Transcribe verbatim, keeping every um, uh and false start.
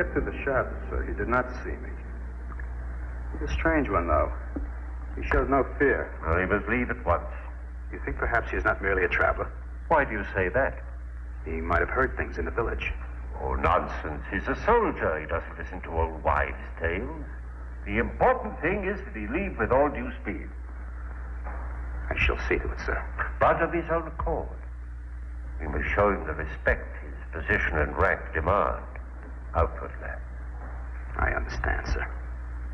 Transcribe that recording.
stepped through the shadows, sir. He did not see me. He's a strange one, though. He shows no fear. Well, he must leave at once. You think perhaps he's not merely a traveler? Why do you say that? He might have heard things in the village. Oh, nonsense. He's a soldier. He doesn't listen to old wives' tales. The important thing is that he leave with all due speed. I shall see to it, sir. But of his own accord. We must show him the respect his position and rank demand. Out with that. I understand, sir.